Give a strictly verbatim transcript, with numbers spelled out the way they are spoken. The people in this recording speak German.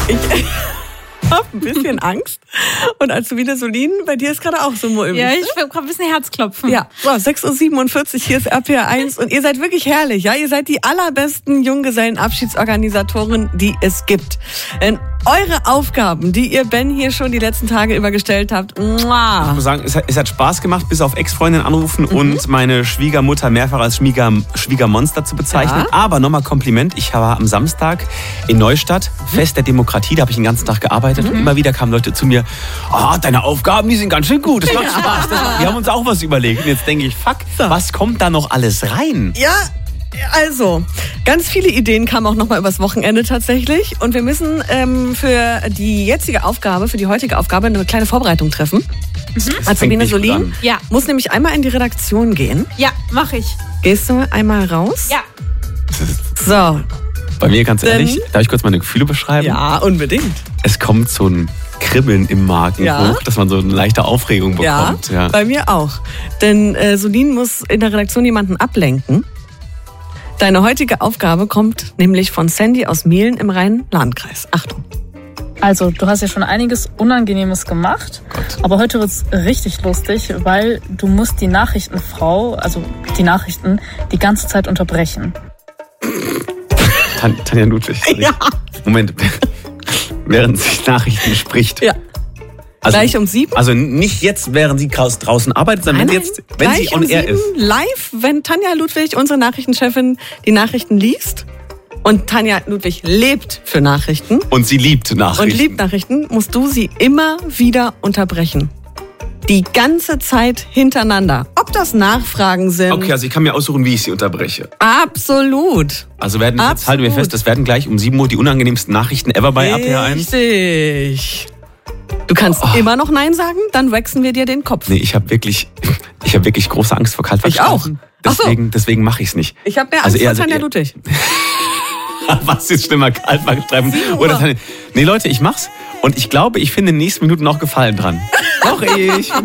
Ich habe ein bisschen Angst. Und als du wieder so liegen, bei dir ist gerade auch so mulmig. Ja, ich habe gerade ein bisschen Herzklopfen. Ja, so, sechs Uhr siebenundvierzig, hier ist R P R eins und ihr seid wirklich herrlich, ja? Ihr seid die allerbesten Junggesellenabschiedsorganisatoren, die es gibt. Denn eure Aufgaben, die ihr Ben hier schon die letzten Tage über gestellt habt, muah. Ich muss sagen, es hat, es hat Spaß gemacht, bis auf Ex-Freundin anrufen mhm. und meine Schwiegermutter mehrfach als Schwieger, Schwiegermonster zu bezeichnen. Ja. Aber nochmal Kompliment, ich war am Samstag in Neustadt, Fest der Demokratie, da habe ich den ganzen Tag gearbeitet mhm. und immer wieder kamen Leute zu mir, oh, deine Aufgaben, die sind ganz schön gut, das macht Spaß. Das macht, wir haben uns auch was überlegt und jetzt denke ich, fuck, so. Was kommt da noch alles rein? Ja, also, ganz viele Ideen kamen auch nochmal übers Wochenende tatsächlich. Und wir müssen ähm, für die jetzige Aufgabe, für die heutige Aufgabe eine kleine Vorbereitung treffen. Mhm. Also Sabine Solin ja. muss nämlich einmal in die Redaktion gehen. Ja, mache ich. Gehst du einmal raus? Ja. So. Bei mir, ganz ehrlich, Denn, darf ich kurz meine Gefühle beschreiben? Ja, unbedingt. Es kommt so ein Kribbeln im Magen ja. hoch, dass man so eine leichte Aufregung bekommt. Ja, ja. Bei mir auch. Denn äh, Solin muss in der Redaktion jemanden ablenken. Deine heutige Aufgabe kommt nämlich von Sandy aus Mehlen im Rhein-Lahn-Kreis. Achtung. Also, du hast ja schon einiges Unangenehmes gemacht, Gott. Aber heute wird's richtig lustig, weil du musst die Nachrichtenfrau, also die Nachrichten, die ganze Zeit unterbrechen. Tan- Tanja Ludwig. Ja. Moment, während sie Nachrichten spricht. Ja. Also, gleich um sieben? Also nicht jetzt, während sie draußen arbeitet, sondern nein, wenn sie jetzt, wenn gleich sie on um air sieben ist. Live, wenn Tanja Ludwig, unsere Nachrichtenchefin, die Nachrichten liest. Und Tanja Ludwig lebt für Nachrichten. Und sie liebt Nachrichten. Und liebt Nachrichten, musst du sie immer wieder unterbrechen. Die ganze Zeit hintereinander. Ob das Nachfragen sind. Okay, also ich kann mir aussuchen, wie ich sie unterbreche. Absolut. Also werden, Absolut. Jetzt halten wir fest, das werden gleich um sieben Uhr die unangenehmsten Nachrichten ever bei R P R eins. Richtig. Du kannst oh. immer noch Nein sagen, dann wechseln wir dir den Kopf. Nee, ich habe wirklich, ich habe wirklich große Angst vor Kaltwasserstrafen. Ich auch. Deswegen, so. deswegen mache ich es nicht. Ich habe mehr Angst also vor Tanja Ludwig. Was ist schlimmer, Kaltwasserstreifen oder Tanja? Nee, Leute, ich mach's und ich glaube, ich finde in den nächsten Minuten noch Gefallen dran. Doch, ich finde